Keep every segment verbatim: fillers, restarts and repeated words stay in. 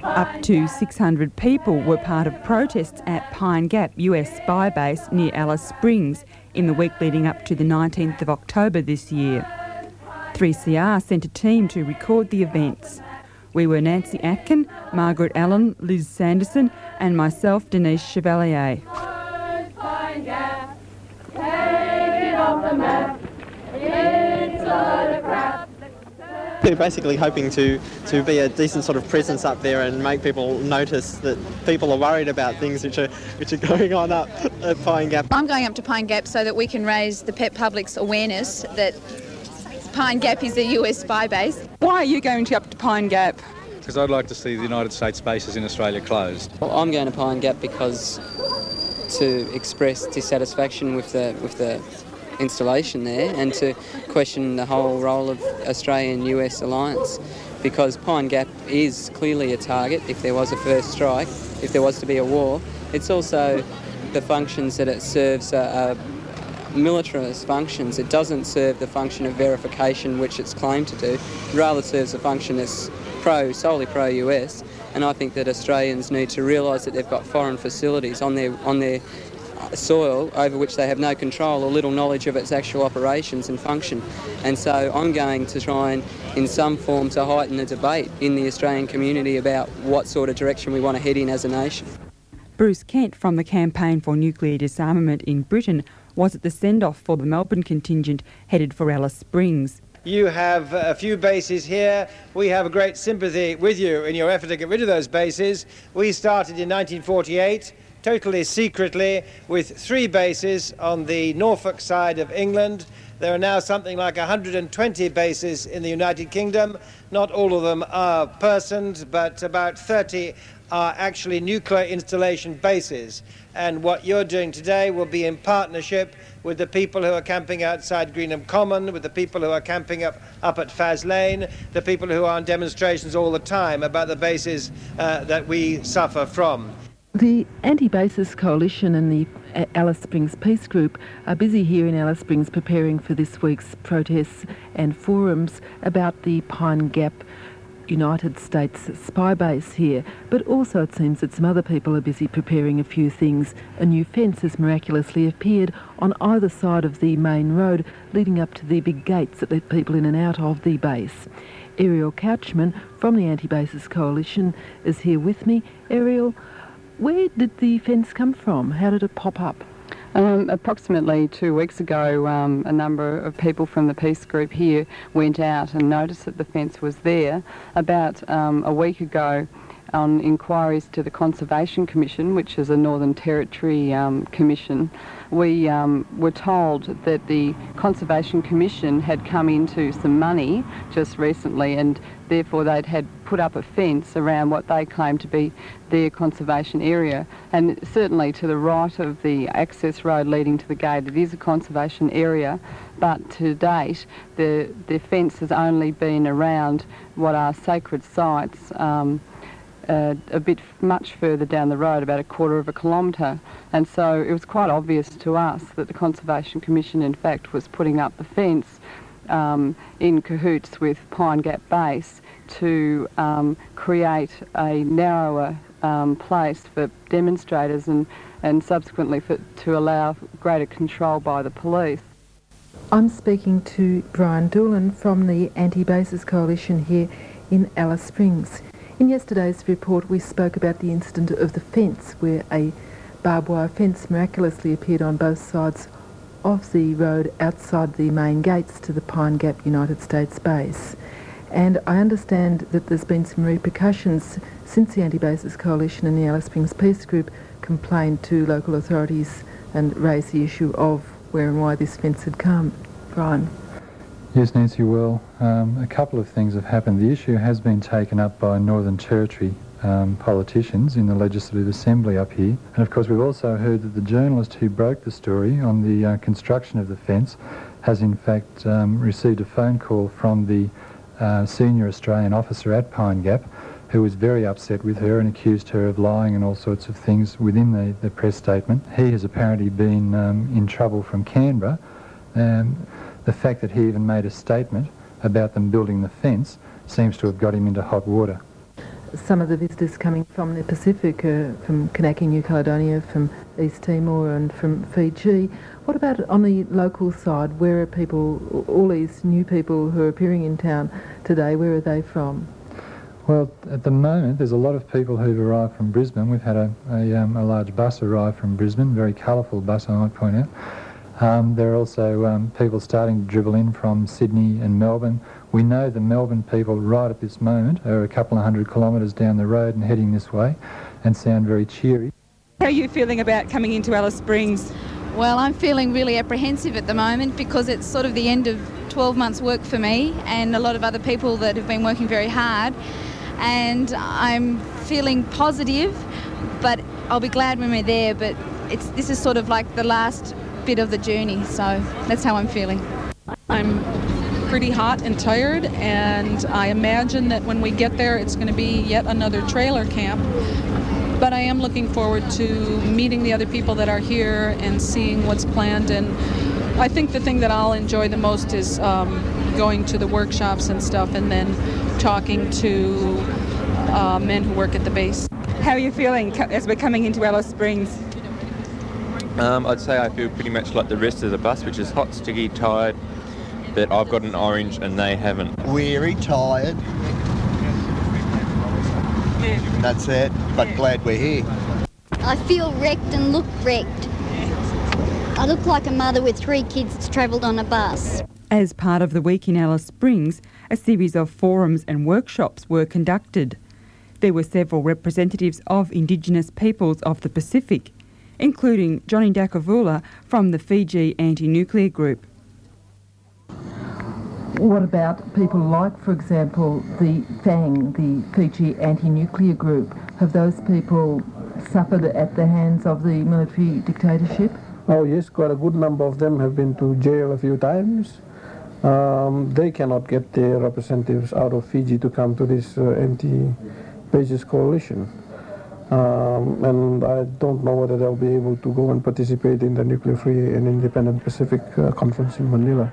Up to six hundred people were part of protests at Pine Gap U S spy base near Alice Springs in the week leading up to the nineteenth of October this year. three C R sent a team to record the events. We were Nancy Atkin, Margaret Allen, Liz Sanderson and myself, Denise Chevalier. Pine Gap, take it off the map, it's a load of crap. We're basically hoping to, to be a decent sort of presence up there and make people notice that people are worried about things which are which are going on up at Pine Gap. I'm going up to Pine Gap so that we can raise the pet public's awareness that Pine Gap is a U S spy base. Why are you going to up to Pine Gap? Because I'd like to see the United States bases in Australia closed. Well, I'm going to Pine Gap because to express dissatisfaction with the with the installation there and to question the whole role of Australian-U S alliance, because Pine Gap is clearly a target if there was a first strike, if there was to be a war. It's also the functions that it serves are, are militarist functions. It doesn't serve the function of verification which it's claimed to do. It rather serves the function as pro, solely pro-U S, and I think that Australians need to realise that they've got foreign facilities on their on their soil over which they have no control or little knowledge of its actual operations and function. And so I'm going to try and, in some form, to heighten the debate in the Australian community about what sort of direction we want to head in as a nation. Bruce Kent from the Campaign for Nuclear Disarmament in Britain was at the send-off for the Melbourne contingent headed for Alice Springs. You have a few bases here. We have a great sympathy with you in your effort to get rid of those bases. We started in nineteen forty-eight. Totally secretly, with three bases on the Norfolk side of England. There are now something like one hundred twenty bases in the United Kingdom. Not all of them are personed, but about thirty are actually nuclear installation bases. And what you're doing today will be in partnership with the people who are camping outside Greenham Common, with the people who are camping up, up at Faz Lane, the people who are on demonstrations all the time about the bases uh, that we suffer from. The Anti-Bases Coalition and the Alice Springs Peace Group are busy here in Alice Springs preparing for this week's protests and forums about the Pine Gap United States spy base here. But also it seems that some other people are busy preparing a few things. A new fence has miraculously appeared on either side of the main road leading up to the big gates that let people in and out of the base. Ariel Couchman from the Anti-Bases Coalition is here with me. Ariel, where did the fence come from? How did it pop up? Um, approximately two weeks ago, um, a number of people from the peace group here went out and noticed that the fence was there. About um, a week ago, on inquiries to the Conservation Commission, which is a Northern Territory um, commission, we um, were told that the Conservation Commission had come into some money just recently, and therefore they'd had put up a fence around what they claimed to be their conservation area. And certainly to the right of the access road leading to the gate, it is a conservation area, but to date the, the fence has only been around what are sacred sites, um, Uh, a bit much further down the road, about a quarter of a kilometre. And so it was quite obvious to us that the Conservation Commission in fact was putting up the fence um, in cahoots with Pine Gap Base to um, create a narrower um, place for demonstrators and, and subsequently for, to allow greater control by the police. I'm speaking to Brian Doolan from the Anti-Bases Coalition here in Alice Springs. In yesterday's report we spoke about the incident of the fence, where a barbed wire fence miraculously appeared on both sides of the road outside the main gates to the Pine Gap United States base. And I understand that there's been some repercussions since the Anti-Bases Coalition and the Alice Springs Peace Group complained to local authorities and raised the issue of where and why this fence had come. Brian? Yes, Nancy, well, um, a couple of things have happened. The issue has been taken up by Northern Territory um, politicians in the Legislative Assembly up here. And of course we've also heard that the journalist who broke the story on the uh, construction of the fence has in fact um, received a phone call from the uh, senior Australian officer at Pine Gap, who was very upset with her and accused her of lying and all sorts of things within the, the press statement. He has apparently been um, in trouble from Canberra. Um, The fact that he even made a statement about them building the fence seems to have got him into hot water. some of the visitors coming from the Pacific, uh, from Kanaki, New Caledonia, from East Timor and from Fiji. What about on the local side? Where are people, all these new people who are appearing in town today, where are they from? Well, at the moment, there's a lot of people who've arrived from Brisbane. We've had a, a, um, a large bus arrive from Brisbane, very colourful bus, I might point out. Um, there are also um, people starting to dribble in from Sydney and Melbourne. We know the Melbourne people right at this moment are a couple of hundred kilometres down the road and heading this way and sound very cheery. How are you feeling about coming into Alice Springs? Well, I'm feeling really apprehensive at the moment because it's sort of the end of twelve months' work for me and a lot of other people that have been working very hard. And I'm feeling positive, but I'll be glad when we're there. But it's this is sort of like the last bit of the journey, so that's how I'm feeling. I'm pretty hot and tired, and I imagine that when we get there it's going to be yet another trailer camp. But I am looking forward to meeting the other people that are here and seeing what's planned. And I think the thing that I'll enjoy the most is um, going to the workshops and stuff and then talking to uh, men who work at the base. How are you feeling as we're coming into Alice Springs? Um, I'd say I feel pretty much like the rest of the bus, which is hot, sticky, tired, but I've got an orange and they haven't. Weary, tired. That's it, but glad we're here. I feel wrecked and look wrecked. I look like a mother with three kids that's travelled on a bus. As part of the week in Alice Springs, a series of forums and workshops were conducted. There were several representatives of Indigenous peoples of the Pacific, including Johnny Dakavula from the Fiji Anti-Nuclear Group. What about people like, for example, the FANG, the Fiji Anti-Nuclear Group? Have those people suffered at the hands of the military dictatorship? Oh yes, quite a good number of them have been to jail a few times. Um, they cannot get their representatives out of Fiji to come to this uh, anti-bases coalition. Um, and I don't know whether they'll be able to go and participate in the Nuclear Free and Independent Pacific uh, Conference in Manila.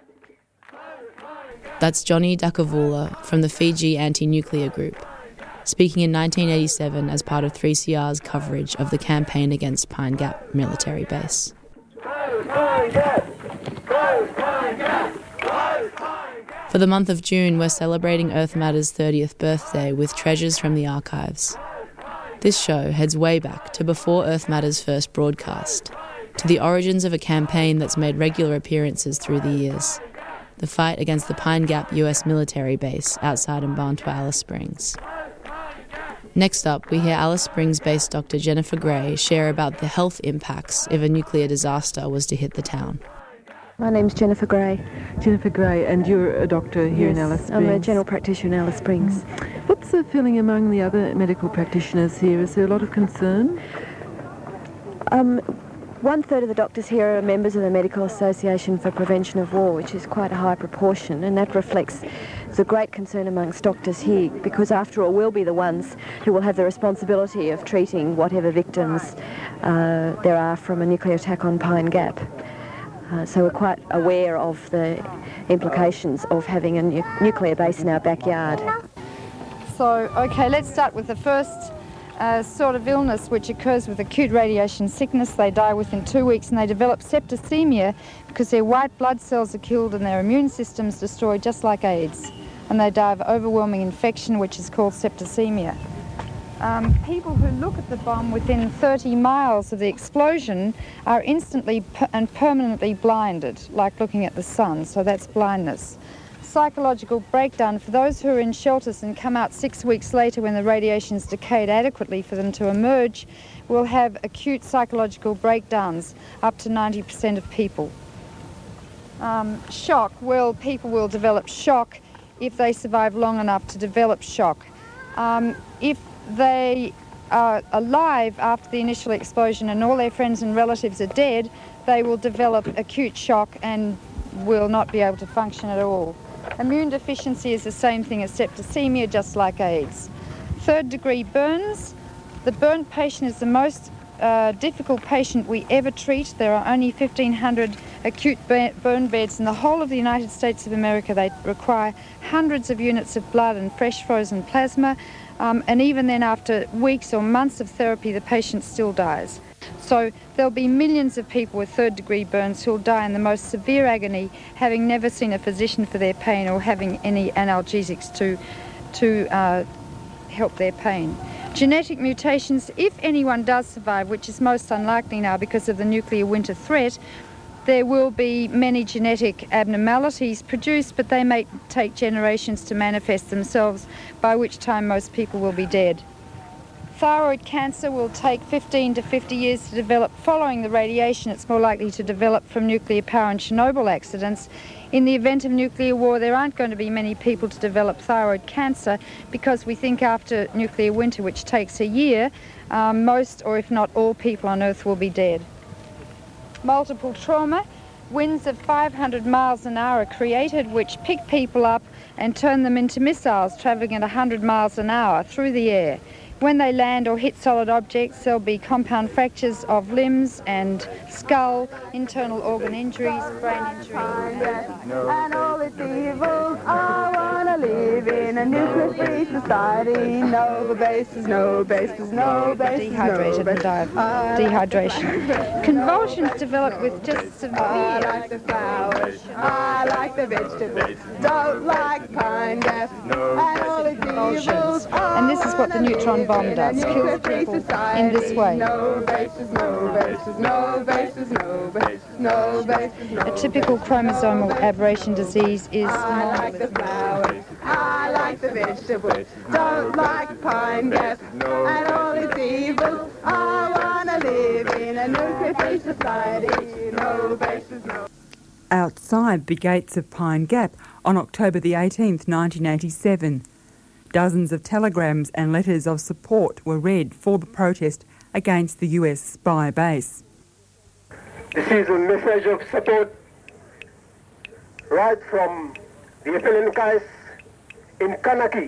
That's Johnny Dakavula from the Fiji Anti-Nuclear Group, speaking in nineteen eighty-seven as part of three C R's coverage of the campaign against Pine Gap military base. For the month of June, we're celebrating Earth Matter's thirtieth birthday with Treasures from the Archives. This show heads way back to before Earth Matter's first broadcast, to the origins of a campaign that's made regular appearances through the years. The fight against the Pine Gap U S military base outside Mbantua, Alice Springs. Next up, we hear Alice Springs-based Doctor Jennifer Gray share about the health impacts if a nuclear disaster was to hit the town. My name's Jennifer Gray. Jennifer Gray, and you're a doctor here yes, in Alice Springs? I'm a general practitioner in Alice Springs. What's the feeling among the other medical practitioners here? Is there a lot of concern? Um, One third of the doctors here are members of the Medical Association for Prevention of War, which is quite a high proportion, and that reflects the great concern amongst doctors here, because after all we'll be the ones who will have the responsibility of treating whatever victims uh, there are from a nuclear attack on Pine Gap. Uh, so we're quite aware of the implications of having a nu- nuclear base in our backyard. So, okay, let's start with the first Uh, sort of illness which occurs with acute radiation sickness. They die within two weeks and they develop septicemia because their white blood cells are killed and their immune system's destroyed, just like AIDS. And they die of overwhelming infection, which is called septicemia. Um, people who look at the bomb within thirty miles of the explosion are instantly per- and permanently blinded, like looking at the sun, so that's blindness. Psychological breakdown for those who are in shelters and come out six weeks later when the radiation's decayed adequately for them to emerge will have acute psychological breakdowns, up to ninety percent of people. Um, shock, well, people will develop shock if they survive long enough to develop shock. Um, if they are alive after the initial explosion and all their friends and relatives are dead, they will develop acute shock and will not be able to function at all. Immune deficiency is the same thing as septicemia, just like AIDS. Third degree burns. The burn patient is the most uh, difficult patient we ever treat. There are only fifteen hundred acute burn beds in the whole of the United States of America. They require hundreds of units of blood and fresh frozen plasma. Um, and even then, after weeks or months of therapy, the patient still dies. So there'll be millions of people with third-degree burns who'll die in the most severe agony, having never seen a physician for their pain or having any analgesics to, to uh, help their pain. Genetic mutations, if anyone does survive, which is most unlikely now because of the nuclear winter threat, there will be many genetic abnormalities produced, but they may take generations to manifest themselves, by which time most people will be dead. Thyroid cancer will take fifteen to fifty years to develop. Following the radiation, it's more likely to develop from nuclear power and Chernobyl accidents. In the event of nuclear war, there aren't going to be many people to develop thyroid cancer because we think after nuclear winter, which takes a year, um, most or if not all people on Earth will be dead. Multiple trauma, winds of five hundred miles an hour are created which pick people up and turn them into missiles travelling at one hundred miles an hour through the air. When they land or hit solid objects, there'll be compound fractures of limbs and skull, internal organ injuries, brain injuries. And all its evils, I wanna live in a nuclear-free society. No bases, no bases, no bases, Dehydrated and die of dehydration. Convulsions develop with just severe... I like the flowers, I like the vegetables, don't like pine gap, and all its evils, and this is what the neutron bomb does, kills people in this way. No bases, no bases, no bases, no bases, no bases, no A typical chromosomal aberration disease is... I like the flowers, I like the vegetables, don't like pine gap, and all its evils, I wanna live in a nuclear-free society. No bases, no... Outside the gates of Pine Gap on October the eighteenth, nineteen eighty-seven. Dozens of telegrams and letters of support were read for the protest against the U S spy base. This is a message of support right from the F L N K S in Kanaki.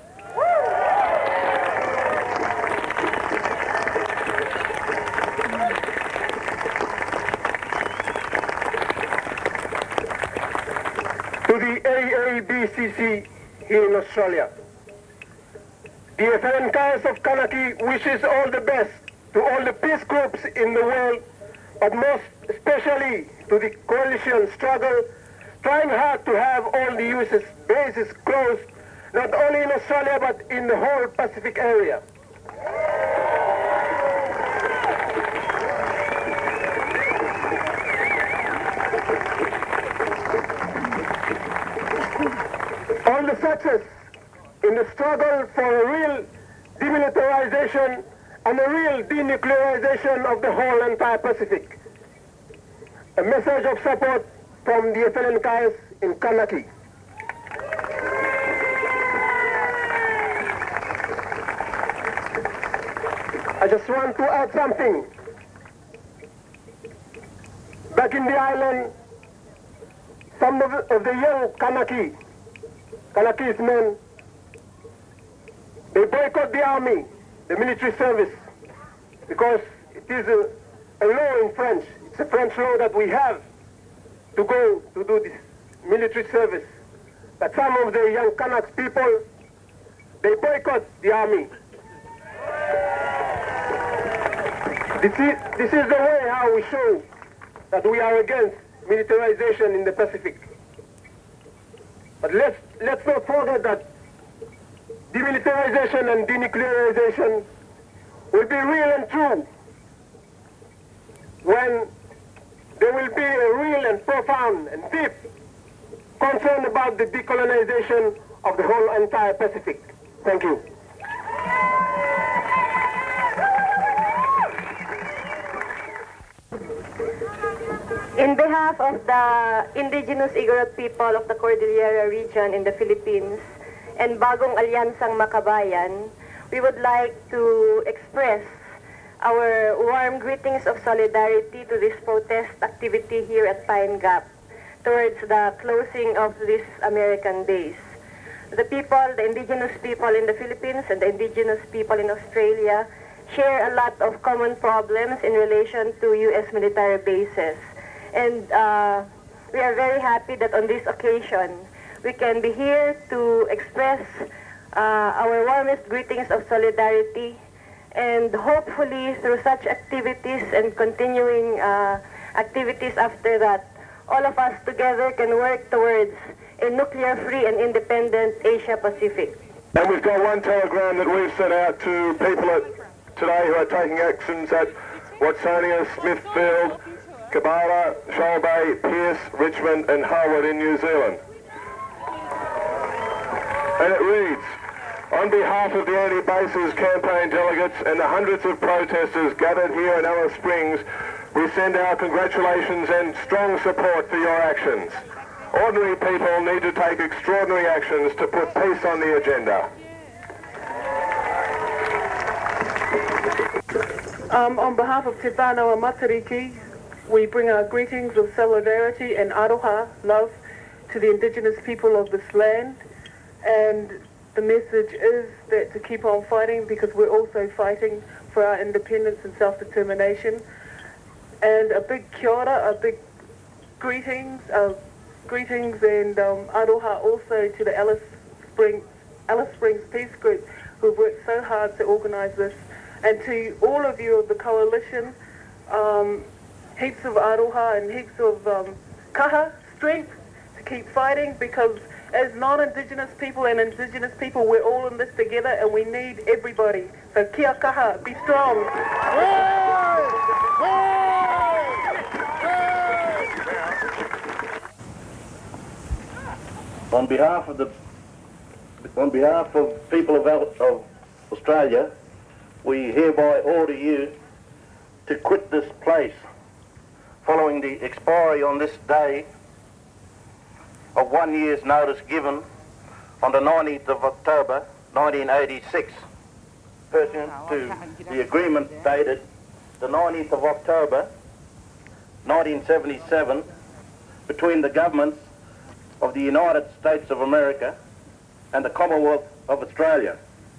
To the A A B C C here in Australia. The F L N K S of Kanaki wishes all the best to all the peace groups in the world, but most especially to the coalition struggle, trying hard to have all the U S bases closed, not only in Australia but in the whole Pacific area. All the success in the struggle for a real demilitarization and a real denuclearization of the whole entire Pacific. A message of support from the F L N K S in Kanaki. I just want to add something. Back in the island, some of the, of the young Kanaki, Kanakese men, they boycott the army, the military service, because it is a, a law in French. It's a French law that we have to go to do this military service. But some of the young Kanaks people, they boycott the army. This is, this is the way how we show that we are against militarization in the Pacific. But let's, let's not forget that demilitarization and denuclearization will be real and true when there will be a real and profound and deep concern about the decolonization of the whole entire Pacific. Thank you. In behalf of the indigenous Igorot people of the Cordillera region in the Philippines and Bagong Alyansang Makabayan, we would like to express our warm greetings of solidarity to this protest activity here at Pine Gap towards the closing of this American base. The people, the indigenous people in the Philippines and the indigenous people in Australia share a lot of common problems in relation to U S military bases. And uh, we are very happy that on this occasion we can be here to express uh, our warmest greetings of solidarity, and hopefully through such activities and continuing uh, activities after that, all of us together can work towards a nuclear-free and independent Asia-Pacific. And we've got one telegram that we've sent out to people at, today who are taking actions at Watsonia, Smithfield, Kabbalah, Shoal Bay, Pearce, Richmond and Harwood in New Zealand. And it reads, on behalf of the Anti-Bases campaign delegates and the hundreds of protesters gathered here in Alice Springs, we send our congratulations and strong support for your actions. Ordinary people need to take extraordinary actions to put peace on the agenda. Um, on behalf of Te Whānau Matariki, we bring our greetings of solidarity and aroha, love, to the indigenous people of this land. And the message is that to keep on fighting, because we're also fighting for our independence and self-determination. And a big kia ora, a big greetings, uh, greetings and um, aroha also to the Alice Springs, Alice Springs Peace Group, who've worked so hard to organise this. And to all of you of the coalition, um, heaps of aroha and heaps of um, kaha, strength to keep fighting, because as non-Indigenous people and Indigenous people, we're all in this together and we need everybody. So kia kaha, be strong. On behalf of the, on behalf of people of, of Australia, we hereby order you to quit this place following the expiry on this day of one year's notice given on the nineteenth of October nineteen eighty-six, pursuant to the agreement dated the nineteenth of October nineteen seventy-seven between the governments of the United States of America and the Commonwealth of Australia.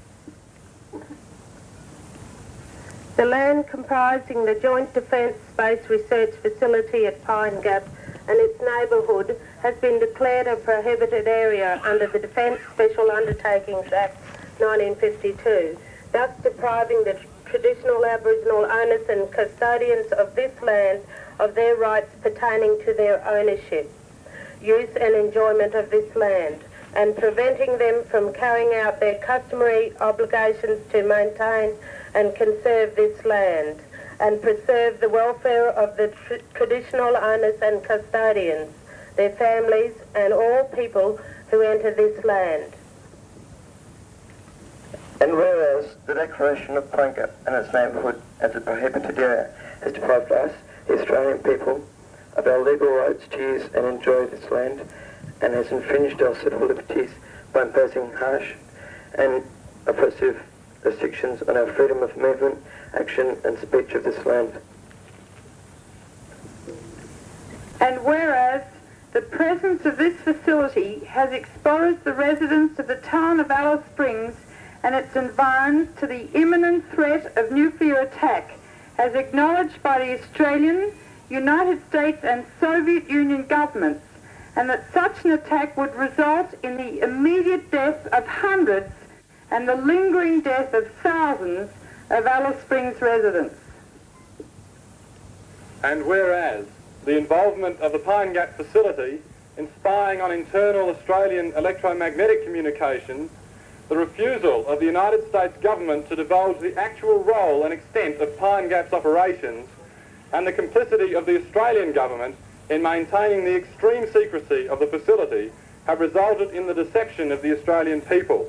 The land comprising the Joint Defence Space Research Facility at Pine Gap and its neighbourhood has been declared a prohibited area under the Defence Special Undertakings Act nineteen fifty-two, thus depriving the traditional Aboriginal owners and custodians of this land of their rights pertaining to their ownership, use and enjoyment of this land, and preventing them from carrying out their customary obligations to maintain and conserve this land, and preserve the welfare of the tr traditional owners and custodians, their families, and all people who enter this land. And whereas the declaration of Pine Gap and its neighbourhood as a prohibited area has deprived us, the Australian people, of our legal rights to use and enjoy this land, and has infringed our civil liberties by imposing harsh and oppressive restrictions on our freedom of movement, action and speech of this land. And whereas the presence of this facility has exposed the residents of the town of Alice Springs and its environs to the imminent threat of nuclear attack, as acknowledged by the Australian, United States and Soviet Union governments, and that such an attack would result in the immediate death of hundreds and the lingering death of thousands of Alice Springs residents. And whereas the involvement of the Pine Gap facility in spying on internal Australian electromagnetic communications, the refusal of the United States government to divulge the actual role and extent of Pine Gap's operations, and the complicity of the Australian government in maintaining the extreme secrecy of the facility have resulted in the deception of the Australian people.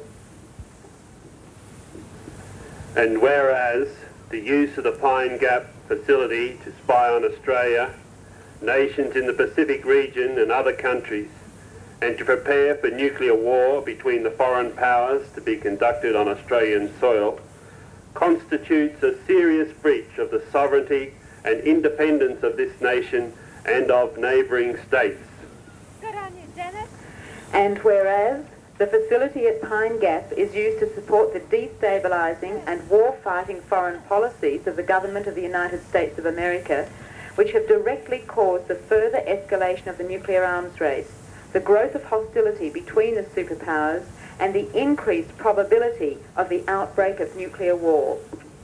And whereas the use of the Pine Gap facility to spy on Australia, nations in the Pacific region and other countries, and to prepare for nuclear war between the foreign powers to be conducted on Australian soil, constitutes a serious breach of the sovereignty and independence of this nation and of neighbouring states. Good on you, Dennis. And whereas the facility at Pine Gap is used to support the destabilising and war-fighting foreign policies of the government of the United States of America, which have directly caused the further escalation of the nuclear arms race, the growth of hostility between the superpowers, and the increased probability of the outbreak of nuclear war.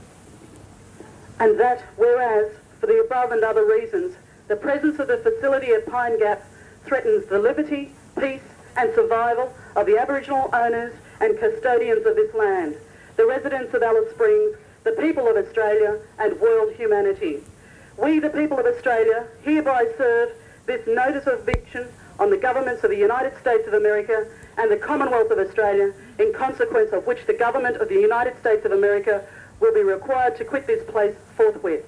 And that, whereas, for the above and other reasons, the presence of the facility at Pine Gap threatens the liberty, peace and survival of the Aboriginal owners and custodians of this land, the residents of Alice Springs, the people of Australia and world humanity. We, the people of Australia, hereby serve this notice of eviction on the governments of the United States of America and the Commonwealth of Australia, in consequence of which the government of the United States of America will be required to quit this place forthwith.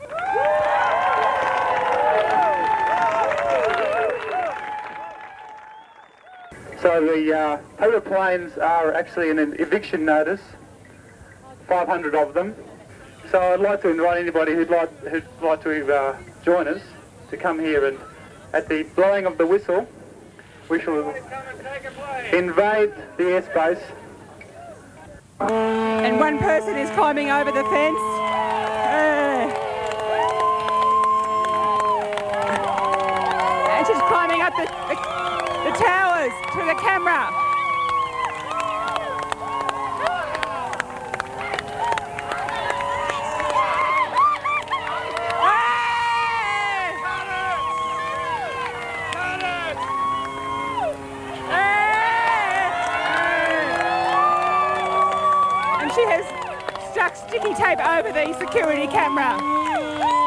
So the uh, polar planes are actually in an eviction notice, five hundred of them. So I'd like to invite anybody who'd like, who'd like to uh, join us to come here, and at the blowing of the whistle, we shall invade the airspace. And one person is climbing over the fence. Uh. And she's climbing up the, the, the towers to the camera. She has stuck sticky tape over the security camera.